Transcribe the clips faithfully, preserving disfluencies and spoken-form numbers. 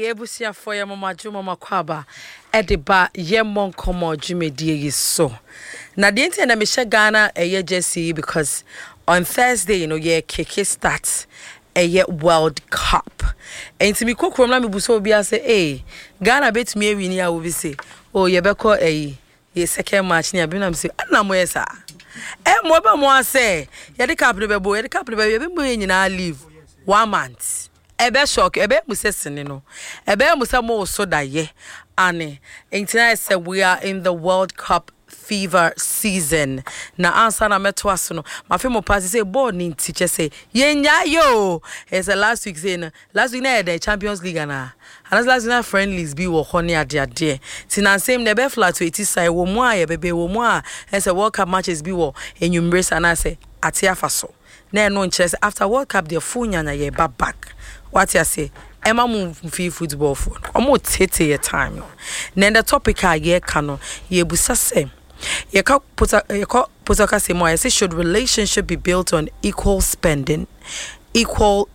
yebusia for ya mama juma makwaba ediba yemon komo jumedie yi so na the enti na me hye Ghana eye Jesse because on Thursday you know ye kick start eye World Cup enti mi kokrom na me buso obi ase eh Ghana betumi awini a obi say oh ye beko eh ye second match ni abi na me say na mo yesa eh mo ba mo ase ye de cap no be bo ye de cap no be ye be mo nyina leave one month ebe shock ebe musesene no ebe musamo so da ye ane entina say we are in the World Cup fever season na answer na meto aso no mafe mo pass say ball ni teacher say yenya yo it's a last week say no last week na the Champions League na and last week na friendlies bi wo hone ade ade tina same na be flat eighty side wo mu a ye bebe wo mu a it's a World Cup matches bi wo enyumbre sana say ate afaso na no nche say after World Cup the full nyanya ye ba back what you say Emma move free football for omo tete your time no na the topic a ye ka no ye busa say ye ka puta ye ka puta ka say mo I say should relationship be built on equal spending, equal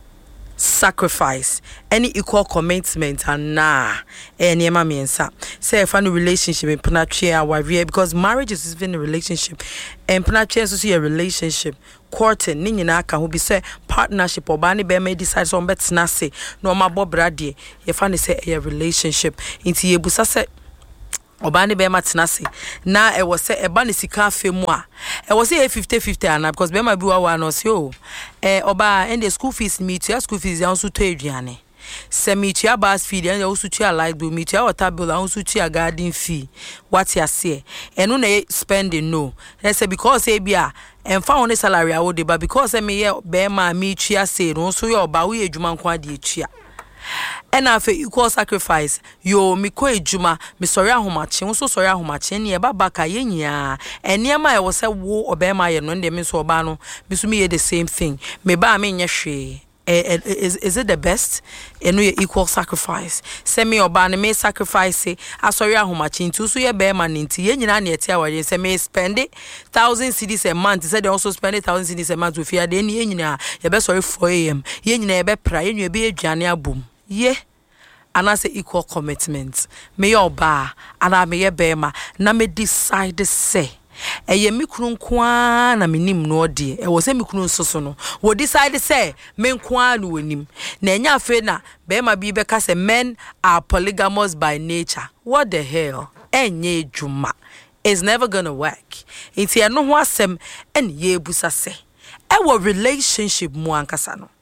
sacrifice, any equal commitment and nah any ema miensa say if any relationship in panatria warrior because marriage is even a relationship and panatria is also a relationship courting ni nyina ka ho bi say partnership oba ne be may decide so betna say no ma bobra de ye fa ne say a relationship inti ye busa say oba ne be matena say na e wo say e ba ne sika afemu a e wo say fifty fifty ana because be ma bi wa wa no say o eh oba and the school fees meet your school fees yan so to aduane se meet your bus feed and also to your light bill meet your water bill and also to your garden fee what you say and no na spending no they say because e bia and found a salary I would but because I me be ma meet you say no so your ba we adwuma nko ade chia and after equal sacrifice yo mi ko ejuma mi sori ahomache nso sori ahomache ne e baba ka ye nyia eniema e wo se wo obema ye no ndem nso oba no mi so mi ye the same thing me ba me nye hwe is is it the best enu ye equal sacrifice se me oba ne me sacrifice asori ahomache nti so ye be ma nti ye nyina na ete aware se me spend one thousand cedis a month se they also spend one thousand cedis a month with fear de ne ye nyina ye be sorry four a m ye nyina ye be pra ye nwa be aduane abom ye and I say equal commitment me oba and I me ye bema na me decide say eye me kunu nkoa na me nim no de e wo say me kunu nsoso no wo decide say me nkoa no wanim na enya afi na bema bi be ka say men are polygamous by nature what the hell enye djuma is never gonna work enti eno ho asem en ye busa say e wo relationship mu ankasa no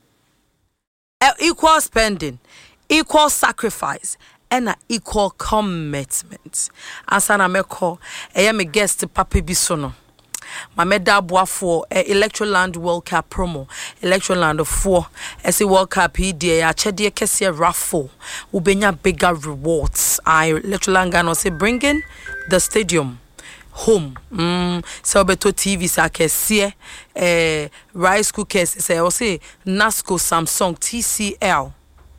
equal spending, equal sacrifice, and an equal commitment. Asana meko, I am a guest Papa Bisono. My medabwa for Electroland World Cup promo, Electroland of four, as a World Cup he dear, a chedia kessia raffle, ubenya bigger rewards. I Electroland Gano say bringing the stadium home mm so beto T V sa kese eh rice cookers say o say Nasco Samsung T C L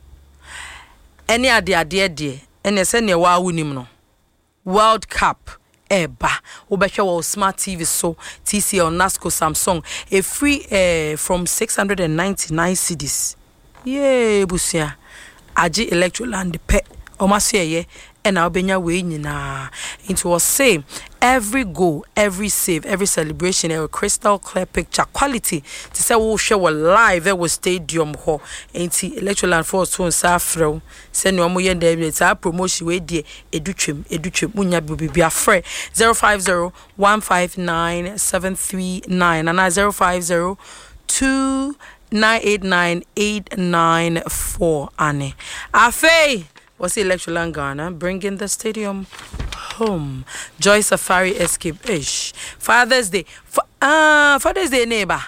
any ade ade de ene se ne wa wunim no World Cup eba obehwe wo smart T V so T C L Nasco Samsung a free eh from six hundred ninety-nine cedis yeah busia agi Electroland pe o ma se ye and I'll be we nyina into was say every goal, every save, every celebration, a crystal clear picture quality to say we show live at stadium ho enti Electroland force to safro send no mo yen dey say promotion we dey edutwem edutwem munya bibia frɛ zero five zero one five nine seven three nine and zero five zero two nine eight nine eight nine four ane afi what's the Electroland Ghana bringing the stadium home. Joy Safari Escape ish. Father's Day. Ah, uh, Father's Day neighbor.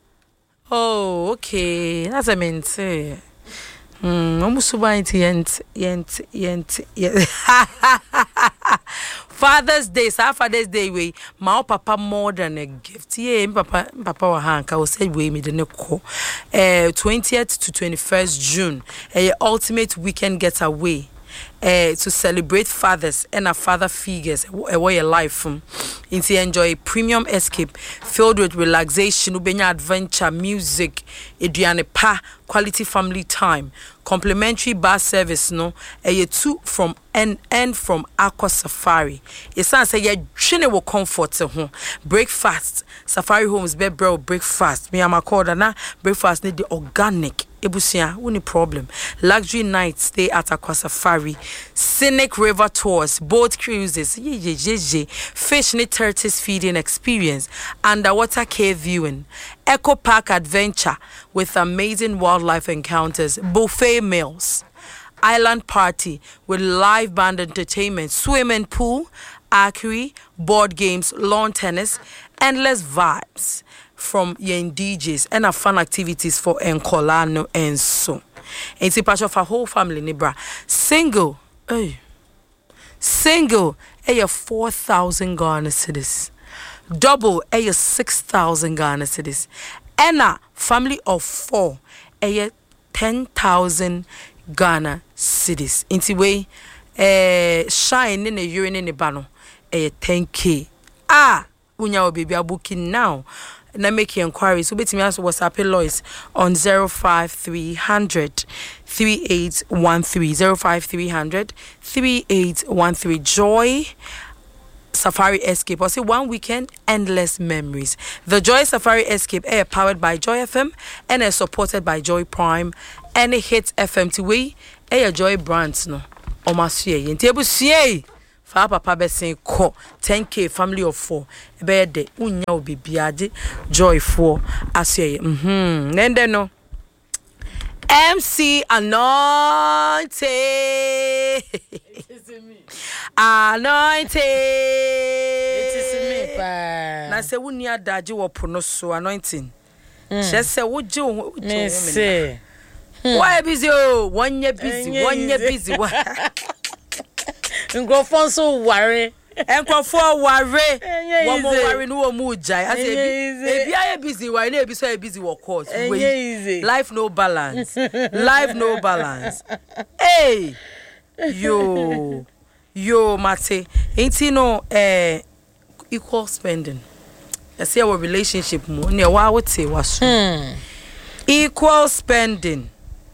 Oh, okay. That's a mean say. Hmm. Omusubainti yent yent yent yent. Father's Day, sa Father's Day way. My papa more than a gift. Yeah, papa papa wa hanka. We say we me the neko. Eh, twentieth to twenty-first June. A ultimate weekend getaway. uh, to celebrate fathers and our father figures a way of life um, into enjoy a premium escape filled with relaxation, ubenya adventure, music, eduane pa, quality family time, complimentary bar service no a two from and and from Aqua Safari. It sounds say ye trine wo comfort to home. Breakfast, Safari Homes bed bro breakfast. Me am a na breakfast need the organic. Ebusia, uni problem. Luxury night stay at Aqua Safari. Scenic river tours, boat cruises, ye, ye, ye, ye. Fish and turtles feeding experience, underwater cave viewing, eco park adventure with amazing wildlife encounters, buffet meals, island party with live band entertainment, swimming pool, archery, board games, lawn tennis, endless vibes from yen D Js and a fun activities for Encolano and so. And it's a part of our whole family, Nibra. Single, hey, single, a four thousand Ghana cedis. Double, a six thousand Ghana cedis. And a family of four, a ten thousand Ghana cedis. Into way, eh, shine in a urine in the bano, a ten K. Ah, unya baby are booking now. Na make inquiries. So betimi aso WhatsApp Lois on zero five three hundred three eight one three zero five three hundred three eight one three. Joy Safari Escape. I say one weekend, endless memories. The Joy Safari Escape are powered by Joy F M and is supported by Joy Prime and it hits F M to we a Joy brands no. Omasuye. Ntebu siye. Fa papa be say ko ten K family of four be de unya obi biade joy four asye mhm nende no M C Anointed it is me Anointed it is me pa na se wuni adaje wo pono so anointing she se wo je wo me say why busy oh one year busy one year busy Nkrofon so worry. Enkrofon worry. One more worry no mu jai. I say ebi aye busy why na ebi so busy work course. Life no balance. Life no balance. Hey. Yo. Yo mate. Ain't no eh equal spending. I say our relationship mo ne wa wote was. Equal spending.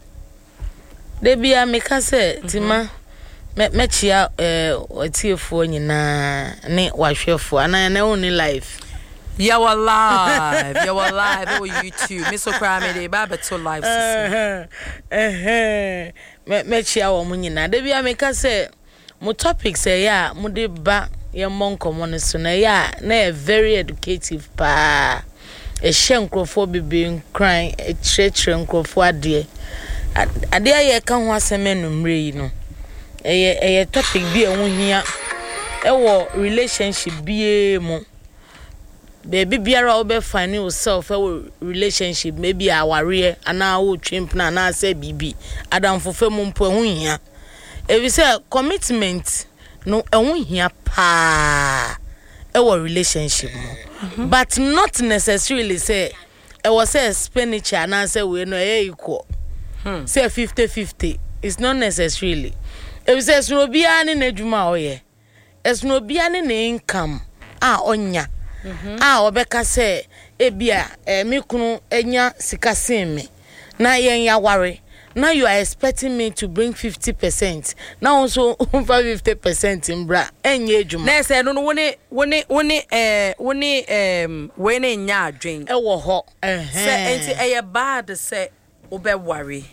They be a make say tima me me chia eh otiefo nyina ne wahwefo ana na only life ya wa live ya wa live on YouTube me so cry me dey ba beto live eh eh me me chia wo mu nyina de bia me ka say mo topics eh ya mo de ba ye monkomo ne so na ya na very educative pa e hye nkrofo bebe nkran e chirechire nkrofo ade ade ye ka ho asem numre yi no eye eye topic bi ehun hia ewo relationship bi mu baby biara obe find yourself ewo relationship maybe aware ana wo twimp na na say bibi adamfo mu mpo ehun hia e bi say commitment no ehun hia pa ewo relationship mu mm-hmm. But not necessarily say e was say expenditure na say we no e equal hmm. Say fifty fifty it's not necessarily. If says no be any neduma oye. Es no be any income. Ah onya. Ah obeka say ebia eh me kunu enya sika sen me. Na yen ya worry. Now you are expecting me to bring fifty percent. Now also over fifty percent in bra. Enye eduma. Na say no no woni woni woni eh woni em we na nya adwen. E wo ho. Eh. Say enti eye bad say obe worry.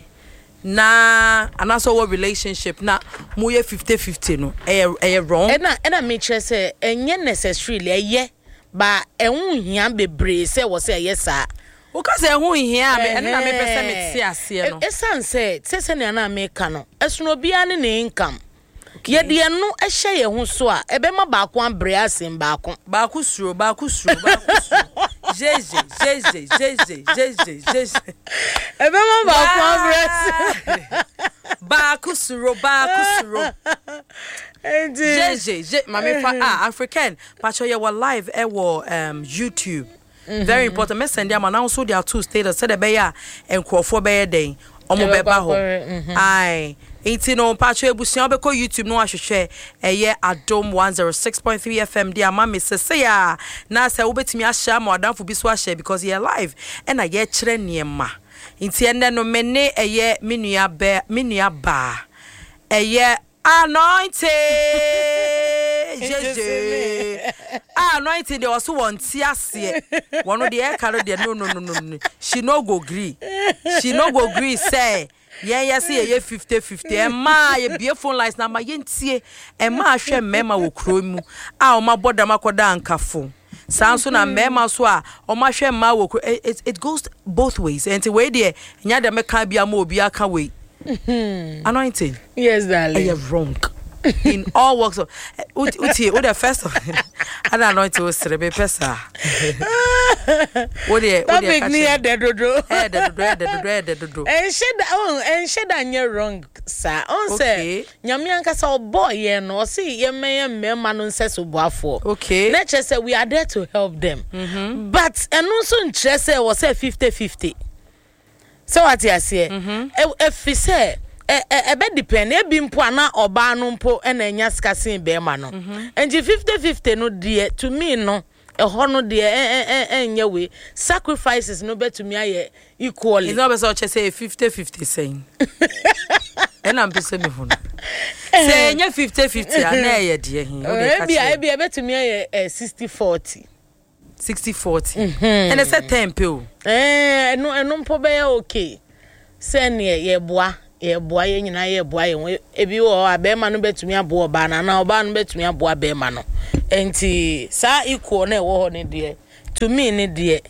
Na anaso what relationship na moye fifty fifty no eh eh wrong e na e na me chere say enye necessarily eye ba ehun hia bebre say wo say yes sir o ka say ehun hia me e na me pese me ti ase no e san say say say na me ka no esuno bia ne ne income ye de no e hye ye hu so a e be ma ba ko ambre asem ba ko ba ko suro ba ko suro ba ko suro jeje jeje jeje jeje jeje ebe ma ba ko ambre ba ko suro ba ko suro jeje je mama fa ah African pacho ye were live e wo um YouTube mm-hmm. Very important me send am now so there are two status said e be ya enkrofo be ye den omo be ba ho ai Inti no pacho ebusia obeko YouTube no ahwehwe eye Adom one oh six point three F M dia ma mesese ya na se wobetimi ahya ma odamfo bi so ahya because ye live e na ye kire niema inti ende no mene eye menua ba menua ba eye anointed jeje anointed dey also want ase one of the air carry dey no no no no she no go gree she no go gree say yeah yeah see ye fifty fifty e ma ye bie phone lines na ma ye ntie e ma ahwe mema wo kro mu a o ma boda makoda ankafo sanso na mema so a o ma hwe ma wo it, it goes both ways and we there nya de meka bia ma obi aka we anointing yes darling you're wrong in all walks of uti what the first of and anointing was rebe pesa what the what the near the dodo eh the dodo the dodo the dodo and shed on and shed on your wrong sir on say nyame ankasa obo ye no see ye me me ma no nse so boafo okay nature say we are there to help them mm-hmm. but eno so ntre say was say fifty fifty so what you say if we say e be depend e bi mpo ana oba no mpo e na nya skasin be ma no enji fifty fifty no de to me no e ho no de enya we sacrifices no be to me aye equally it's not be so say fifty fifty saying and am be say me ho say nya fifty fifty ana ye de hin o de ka e bi e bi e be to me aye sixty forty sixty forty and it's a tempo eh no eno mpo be okay say ne ye boa ye boa ye nyina ye boa ye ebi wo abema no betumi aboa ba na na oba no betumi aboa abema no enti sa equal na e wo ho ne de to me ne de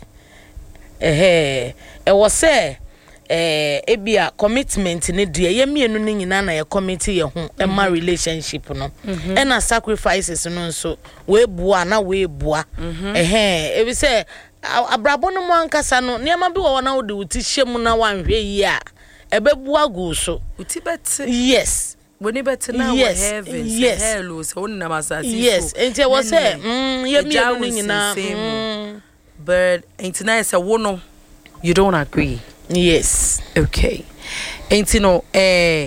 eh e wo say eh ebia commitment ne de ye mienu ne nyina na ye commit ye ho e ma relationship no e na sacrifices no nso we boa na we boa eh ebi say abrabo no mo ankasa no niam bi wo na wo de uti hyem na wanhwe yi a ebebu agu so utibet yes woni bet na yes. we heaven yes. hello so woni na masasi yes enti wo say mm ye mi no nyina mm but enti na say wo no you don't agree yes okay enti no eh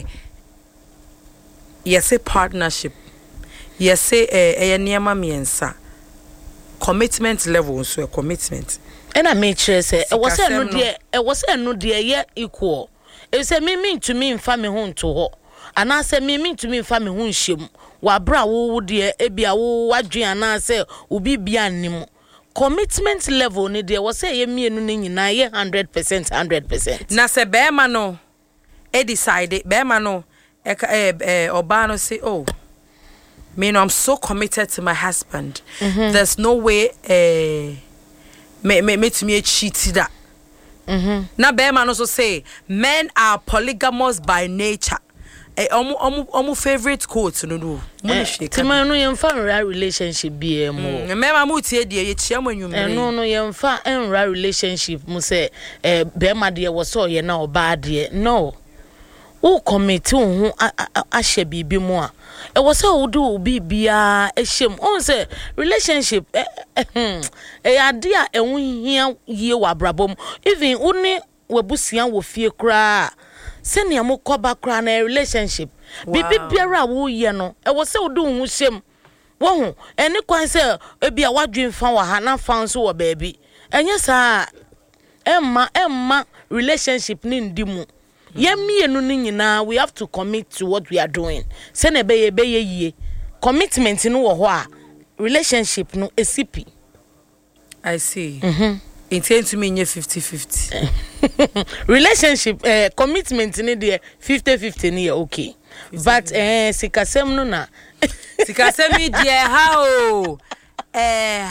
yes a partnership yes eh eh niema miensa commitment level so a commitment and I make sure say e was say no de e was say no de ye equal e say me mean to me mfa me ho nto ho ana say me mean to me mfa me ho nhyem wa bra wo wo de e bia wo wadwen ana say obi bia nim commitment level ni de was say ye mienu ni nyina ye one hundred percent one hundred percent na say be ma no e decide be ma no e eh oba no say oh me no I'm so committed to my husband mm-hmm. there's no way eh me me me to me cheat that mhm na be man also say men are polygamous by nature eh omu omu omu favorite quote no do mo ni sheka ti man no yemfa nra relationship bi e mo me ma mu tie die ye chia manwum eh no no yemfa nra relationship mu say eh be ma de wo so ye na oba de no wo commit wo ahye bibi mu a e wo say wo do bibia ehyem on say relationship eh eh ade a enwo hia yie wa brabom even uni wabusia wo fie kra se ne am koba kra na relationship bibi biara wo ye no e wo say wo do hu hyem wo hu eni kwan say e bia wadwen fa wa ha na fa nso wo baabi enye sa emma emma relationship ni ndimu ye mienu ni nyina we have to commit to what we are doing se na be ye be ye yie commitment no wo ho a relationship no esipi I see mhm intend to me fifty fifty relationship eh commitment ni de fifty fifty ni okay but eh sikasem no na sikasem di how eh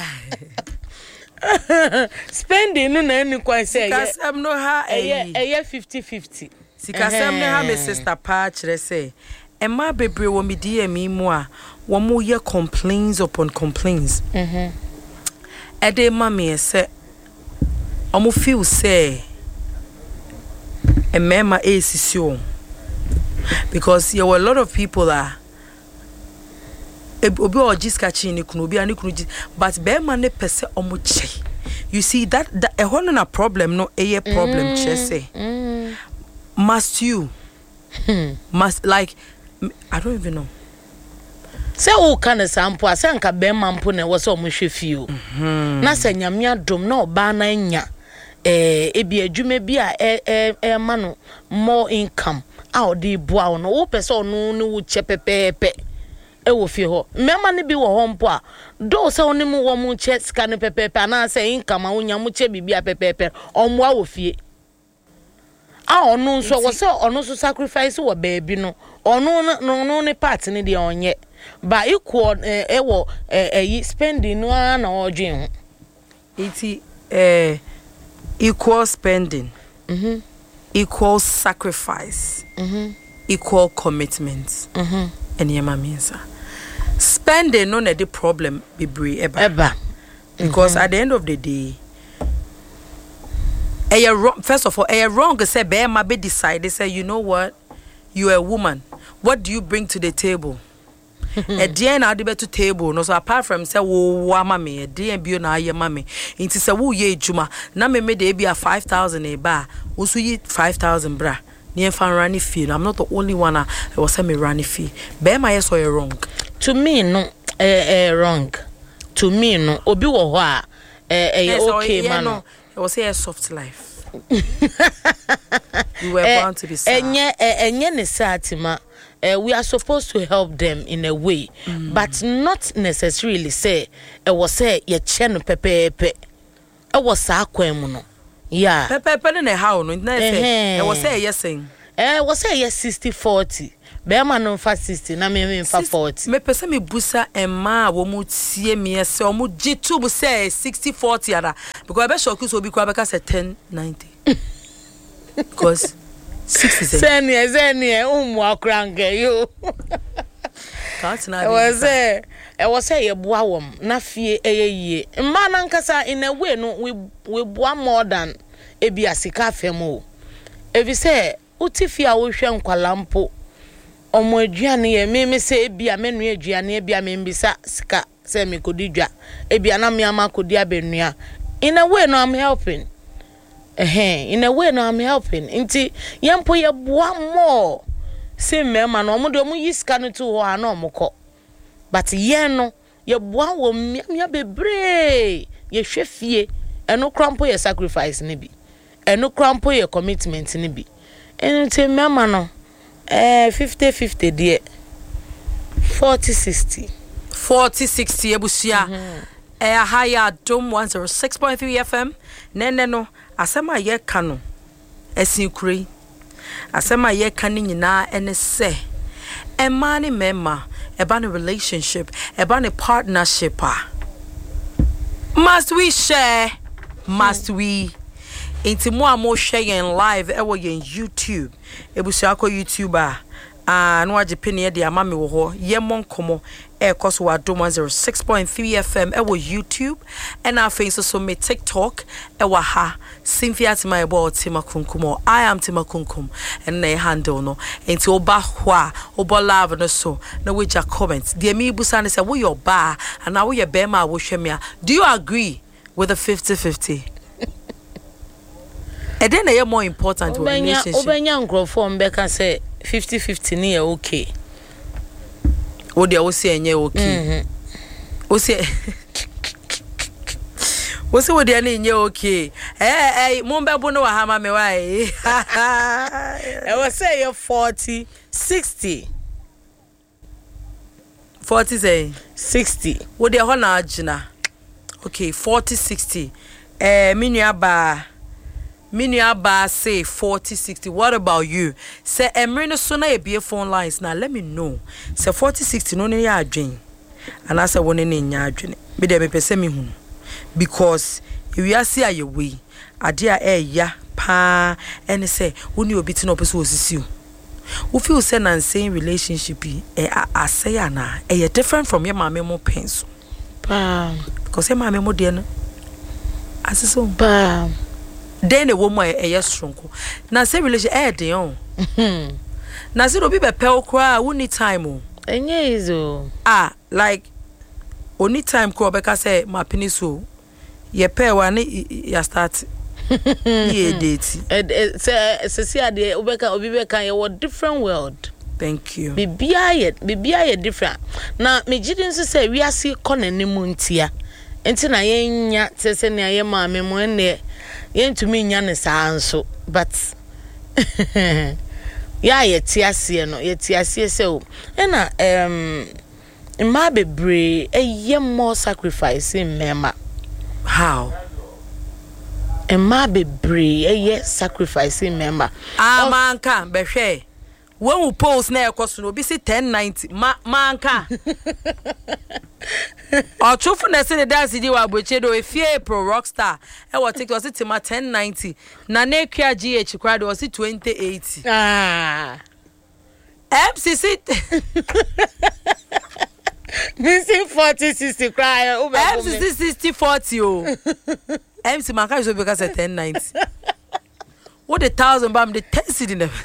spending no na any kwan say sikasem no ha eh eh fifty fifty sikasem no ha me sister pa kire say e ma bebre wo me di emi mu a wo mo ye complaints upon complaints mhm e dey ma me say omo feel say e mema e sisio because there were a lot of people that obi o jiska chi ni kunu obi ani kunu but be ma ne pese omo che you see that that a whole na problem no a problem che say must you Hmm. Must like I don't even know. Say o kana sampo ase anka be mampo na wo se o mo hwe fie o. Na se nyame adom na oba na nya eh ebi adwuma bi a eh eh ma no more income a odi boa wo no wo pese onu ne wo che pepepe e wo fie ho mema ne bi wo ho mpo a do se oni mu wo mu che sika ne pepepe na se income a wo nya mu che bibia pepepe omo a wo fie a onu nso wo se onu so sacrifice wo baby no onu no ne part ne de onye ba equal eh wo eh spending no na odwen ho iti eh equal spending mhm equal sacrifice mhm equal commitment mhm enema means spending no na the problem bebre eba eba because at the end of the day eh wrong first of all eh wrong say be ma be decide say you know what you are a woman what do you bring to the table e dey na ade beto table no so apart from say wo wa mame e dey bio na aye mame nti say wo ye ejuma na me me dey bia five thousand e ba wo so yi five thousand bra na fan run fee I'm not the only one I was say me run fee be ma yes so you wrong to me no eh eh wrong to me no obi wo ho a eh eh okay man no it was say a soft life we were bound to be sad enye enye ne satima. Uh, we are supposed to help them in a way, mm. but not necessarily say it was say ye chen pepepe. It was sa kwemuno. Yeah. Pepepe ne how no. It was say yes saying. Eh, was say yes sixty forty. Be man no fa sixty na me me fa forty. Me pese me busa emma wo mu tie me se o mu jitu bu say sixty forty ada because be shock so bi kwa be ka say ten ninety. Because sixty Senior, senior, um, walk around you. Can't not. I was there. I was say a boawum, na fie a ye. Man, Ankasa, in a way, no, we we one more than a biasika femo. If you say, Utifia will shank lampo, or more Gianni, me me say, be a menu, Gianni, be a membisa, ska, semi codija, a bianamiama codia benia. In a way, no, I'm helping. Eh, in a way, no, I'm helping. Inti, yampo ye one more. Say, mamma, no, mudo mu yiskanu to or no moko. But ye no, ye one will mia be brave. Ye chefie, and no crumple your sacrifice, nibi. And no crumple your commitment, nibi. And until mamma, no, eh, fifty fifty, dear. Forty sixty. Forty sixty, ebusia. Eh, higher dome one zero six point three F M. Nene no. Asema ye kanu esin kuri asema ye kanu nyina ene se ema ne mema eba ne relationship eba ne partnership a must we share must hmm. we inti mo amo share yen live e wo yen YouTube ebusu akọ YouTube a ah no age pene de ama me wo ho ye monkomo e koso wa do one zero six point three F M e wo YouTube and our face so me TikTok e wa ha Cynthia Tima Ebo Tima Kunkumo I am Tima Kunkum and na handle no enti oba hwa oba love no so na we ja comment de me busa ne say wo your ba and now wo your be ma wo hwemia do you agree with the fifty fifty? And then they are more important with relationship. Obenya nkrofo mbeka say fifty fifty ni okay. O de o say enye okay. Mhm. O say O say o de na enye okay. Eh eh mo mbe bu no wa ha ma me wa eh. I was say forty sixty. forty say sixty. O de ho na agina. Okay, forty sixty. Eh me nua ba Minia ba say forty sixty. What about you? Say emre so na e be phone lines now. Let me know. Say forty sixty no ne ya adwen. And I say won ne nya adwen. Me de me pese me hu. Because if we are see aye we, ade a e ya pa ene say woni obi ti no pese osisi o. Wo feel say na same relationship e asay ana e different from your mama mo penso. Pa because your mama mo de no. Asiso pa then the woman a yes strong. Now say relation eh de on. Now say obi be pel kra we need time o. Enye izo. Ah like only time ko be ka say ma piniso. Ye pe wa ne ya start. Yeah, date. Eh, say say ade obeka obi beka ye wo different world. Thank you. Bibia ye bibia ye different. Na me gidi nso say we ase kɔ nanimu ntia. Enti na ye nya sese ne ye maame mo ene ye ntumi nya ne saa nso but ya ye tiase no ye tiase se o. Ena em ma bebre eye more sacrifice in mema. How? Emma bebre eye sacrifice in mema. Ah manka behwe. When we post na ekoso no bi si ten ninety ma manka. Or trufu na se ne dance di wa boche do efie pro rockstar e wo TikTok si tima ten ninety na na ekua G H kwade o si twenty eighty. Ah. M C C Missing forty sixty cry. M C C sixty forty oh. M C manka is because at ten ninety. What the thousand bam the ten city never.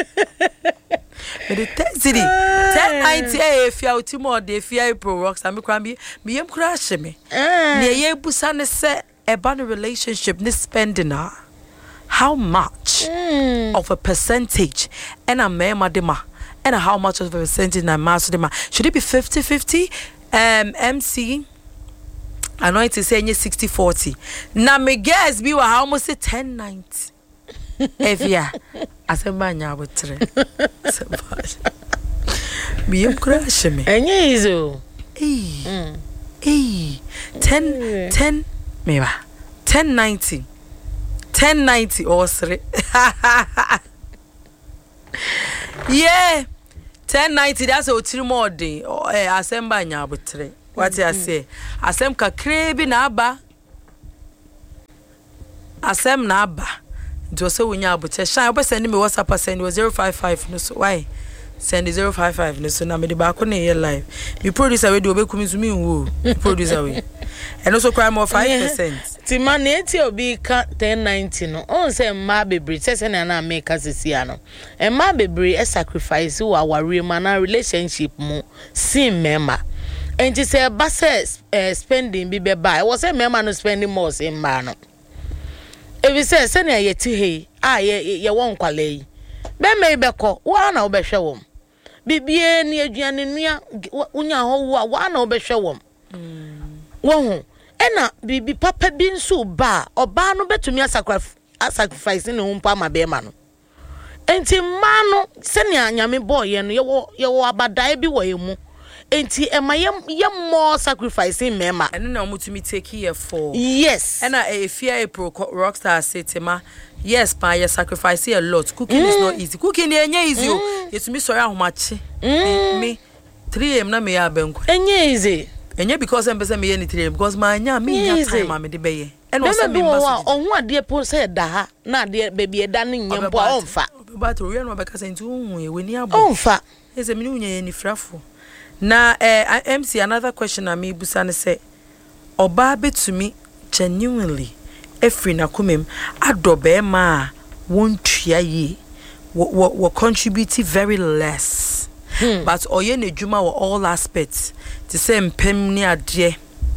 The ten city ten ninety eh if you timo de if you pro rocks am kra me me yem crash me. Ne ye busa ne se e ba no relationship ne spending na. How much mm. of a percentage and a mema de ma and how much of a percentage na master de ma should it be fifty fifty um M C I know it is saying sixty forty. Na me guess be how almost say ten ninety. Evia asemba nya abotre. Me em crash me. Enye izo. Eh. Eh. ten ten meba. ten ninety. ten ninety or three. Yeah. ten ninety that's a three more day. Eh asemba nya abotre. What I say? Asem kakre bi na aba. Asem na aba. Nti so wonya aboche shan obe send me WhatsApp send me zero five five no so why send zero five five no so na me de ba ko na here live me producer we do obekumi so me wo producer we and also cry more five percent ti man eti obi ka ten ninety no on say ma bebre say say na na make asisia no e ma bebre e sacrifice wo aware ma na relationship mu sin mema enti say ba say spending bi be ba e was say mema no spending more sin ma no. If you say, send ye ti he, ah, ye ye won kwale yi. Be me beko, wa na obehwe wom. Bibie ni aduane nua, unya ho wa, wa na obehwe wom. Mm. Wo ho. E na bibi papa bi nso ba, oba no betumi sacrifice ne ho mpa ma be ma no. Enti ma no, sene anyame boy ye no, ye wo ye wo abadae bi wo ye mu. Enti ema ye ye more sacrificing mema and na omutumi take here for yes and a fear a pro rockstar say tema yes pa you sacrifice a lot cooking mm. is not easy cooking enye easy o mm. yetumi sorry ahomache mm. me three a m na me ya benko enye easy enye because em pese me ye ni three a m because my nya me nya time am de beye and o say me mba ohun ade po say da ha na ade baby eda ne nyempo a onfa but we no be ka say ntu hu e weni abo onfa ese me ni nya ni frafo. Na eh, M C another question ami busane say oba betumi genuinely efri na kumem adobe ma wontua ye wo contribute very less hmm. But oye ne djuma wo all aspects to say mpem ni ade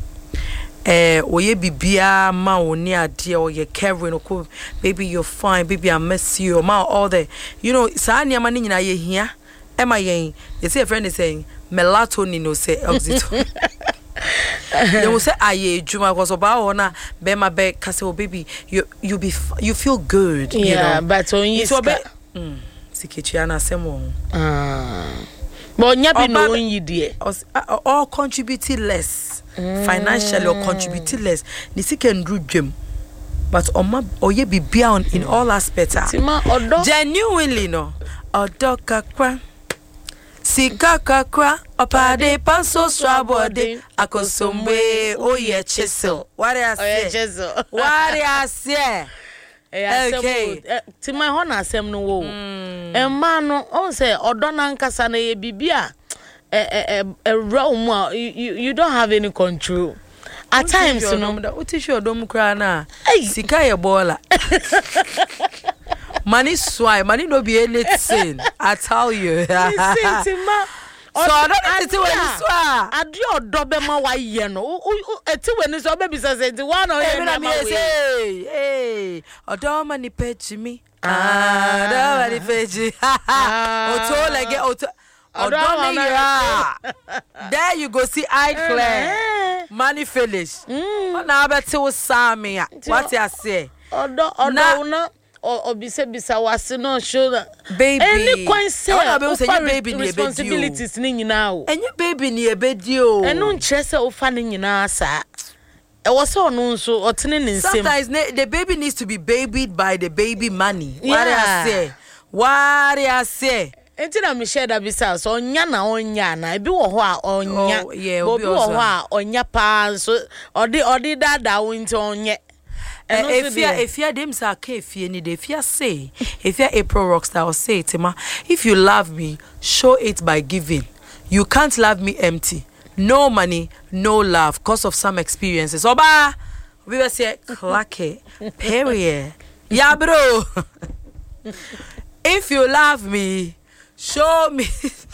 eh oye bibia ma woni ade oye caring ko baby you're fine baby I miss you ma all the you know sa niam ni nyina ye hia ema yen you see a friend is saying melatonin no say oxytocin. They will say aye juma because oba ona be ma be kase o baby you you be you feel good yeah, you know but on you so be mm sikechi ana semo ah but nya be no on you there all contributing less mm. financially or contributing less ni sike ndru dwem but oma oye bibia on in all aspects genuinely no odoka kwa Sika kakra opade panso swabode akosomwe oye cheso. What I say? Oye cheso. What I say? Okay. Ti my hona asem no wo. Emma no on say odona nkasa na ye bibia eh eh realm you you don't have any control. At times no. What is your dom kra na? Sika ye bola. Money swai, money no be anything. I tell you. Listen, ma. so don't sit when you swear ade odo be ma wa ye no eti when so be bisa say ti one or you na say hey odo ma ni pechi mi ah odo ma ni pechi oto lege oto odo me ya there you go see eye clear money finish na abeti wo same ya what you say odo odo na obise bisa wase no show baby any coin say baby ni responsibilities ni nyina o enye baby ni ebedi o enu nkyere se ofa ni nyina sa e wo se onu nso otene ni nsem sometimes the baby needs to be babied by the baby money what I say what I say enti na me share da bisa so onya na onya na ebi wo ho a onya obi wo ho a onya pa so odi odi dada wo nti onye if you if you them say if you need if you say if you April Rockstar will say Tima, if you love me show it by giving. You can't love me empty. No money, no love, cause of some experiences. Oba we will say clacky period. Yeah bro. If you love me show me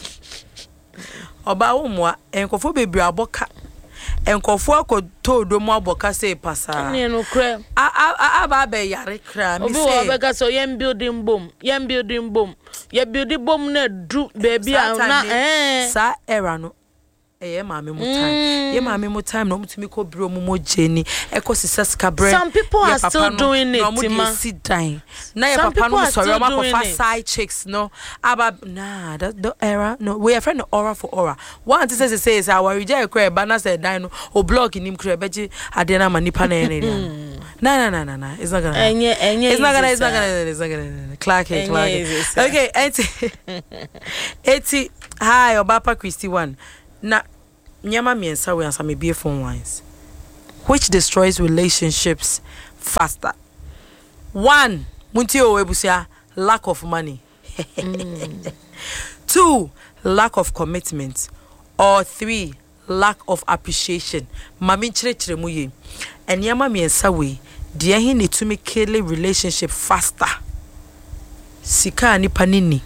Oba umwa enkofo bebre aboka enkofo akoto do mo aboka say pasa ne no kra a aba be yare kra mi say obi obeka so yem building boom yem building boom ye building boom na du baby na eh sa era no eh maame mu time ye maame mu time no mutumi ko bro mu mojeni ekosisa skabre some people are still doing it no mo sit down na your papa no sorry o ma for side chicks no aba nah that the era no we are friend aura for aura one thing say say say our reject cry bana say dan no o block nim cry beji ade na ma nipa na ene na na na na it's not gonna enye enye it's not gonna it's not gonna it's not gonna clark clark okay eighty eighty hi Obapa Christy one na nyama miensa we answer me be phone lines which destroys relationships faster. One, munti o ebusia lack of money. mm. Two, lack of commitment. Or three, lack of appreciation. Mami chire chire mu ye. And nyama miensa we dia hi need to make kill relationship faster. Sika ni panini.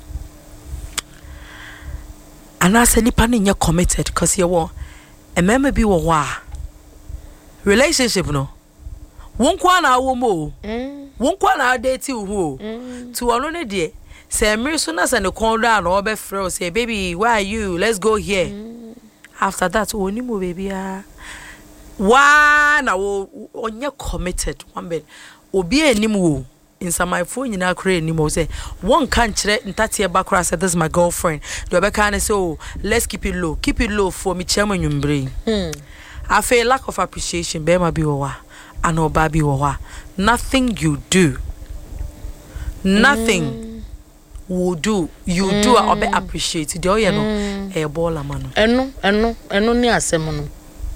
And I say nipa ni nya committed because you want a member be wa relationship no won kwa na wo mo won kwa na date wo to ono ne de say me so na say ne kon da na obe frɛ say baby where are you let's go here mm. After that oni mo baby ah wa na wo onye committed one bit obi anim wo in some my phone you now create anymore say one can't chere ntate bakra said this is my girlfriend do be can say oh let's keep it low keep it low for me chairman nyumbre hmm I feel lack of appreciation be ma bi wo wa and oba bi wo wa nothing you do nothing mm. will do you mm. do or be appreciate the oye no e bola ma no eno eno eno ni asem no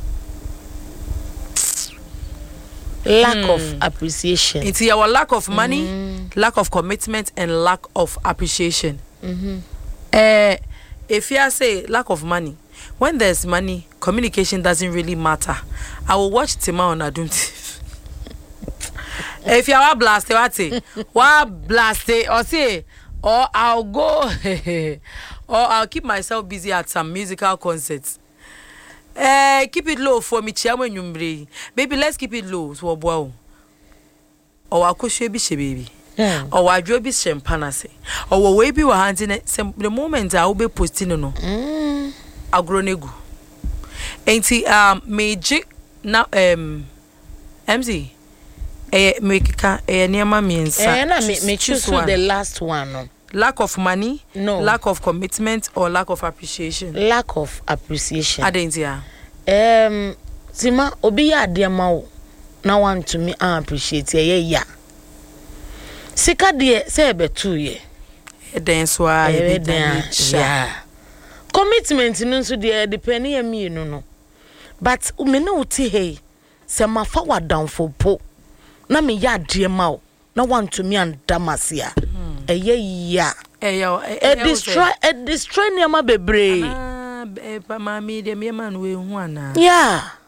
lack mm. of appreciation. It's our lack of money, mm. lack of commitment, and lack of appreciation. Mm-hmm. Uh, if you say lack of money, when there's money, communication doesn't really matter. I will watch Tima on Adunti. If you are blasted, what say? What blasted? Or say, or I'll go, or I'll keep myself busy at some musical concerts. Eh, keep it low for me, chairman nyumbre. Baby, let's keep it low. So boy, or I could be she baby. Or I drove be champagne say. Or we be wa handing the moment I will be posting no. Mm. Agronego. Ain't he um magic now um M Z. Eh, make ka eh near mommy and son. Eh, na me me choose the last one. No. Lack of money, no. Lack of commitment, or lack of appreciation. Lack of appreciation. Adentia. Um, Sima obi ya adema o na want to me appreciate ye ya. Sika de say be two ye. E den so a e den ya. Commitment no nso de depend ye me no no. But me na uti hey se ma fa wa down for po. Na me ya adema o na want to me and damasia. Eh yeah. Eh yo, eh destroy eh destroy niama bebre. Ah, eh pa mami de me man we hu ana. Yeah.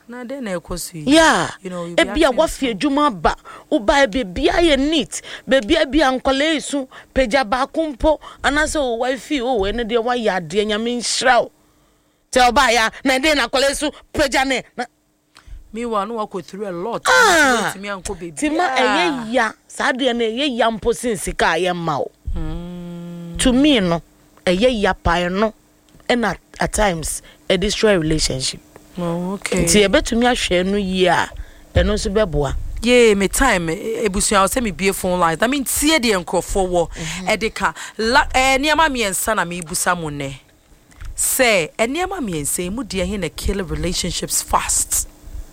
na de na ekosi yeah you know e bia wa fi adwuma ba wo ba e bia ye neat be bia bia nkole isu peja ba kumpo anase wo wifi wo ene de wa ya de nyame nhraw te oba ya na de na kole isu peja ne me wa no walk through a lot to me anko baby ti ma eye ya sa de na eye ya mpo sensika ye ma o to me no eye ya pa no and at, at times a destroy relationship. Oh, okay. Ti ebetumi ahwe no yi a eno so beboa. Yeah, me time ebusu I say me be phone lines. I mean tie de enkrofo wo edeka eh niam me ensa na me busa mo ne. Say eniam me ensa mu de he na kill relationships fast.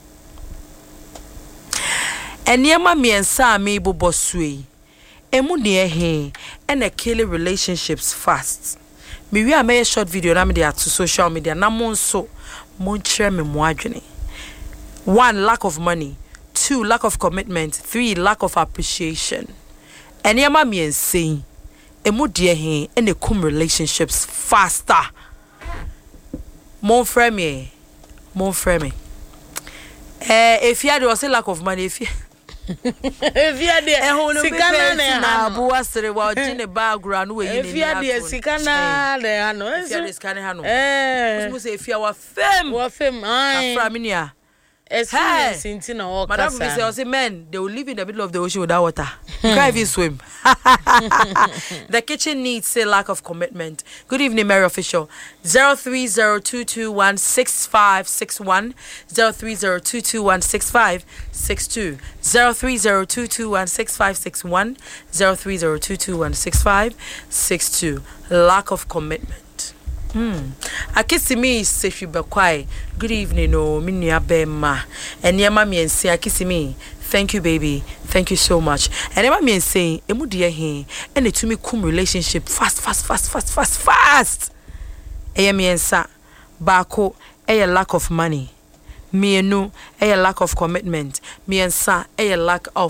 Eniam me ensa me bobosue. Emu de he na kill relationships fast. Me we a short video na me dey to social media na mo nso mo nkyere me mo adwene. One, lack of money. Two, lack of commitment. Three, lack of appreciation. Eniama me insane. Emu de he ene kum relationships faster. Mon frère me. Mon frère me. Eh if you had was lack of money if you if you had the sikana na abu asere wa gine background we if you had the sikana le ano if you had the sikana hano eh musu say if you are fame wa fame ai afra minia experience into na all madam say say men they will live in the middle of the ocean without water you can't even swim. The kitchen needs a lack of commitment. Good evening, Mary Official. Zero three zero two two one six five six one zero three zero two two one six five six two zero three zero two two one six five six one zero three zero two two one six five six two. Lack of commitment. Hmm. Akisimi Sefi Bekwai. Good evening, no minya bema. And yama mi ense akisimi. Thank you, baby. Thank you so much. And yama mi ense emu de he and it to me kum relationship fast fast fast fast fast fast. Eya mi ensa bako eya lack of money. Mienu eya lack of commitment. Mi ensa eya lack of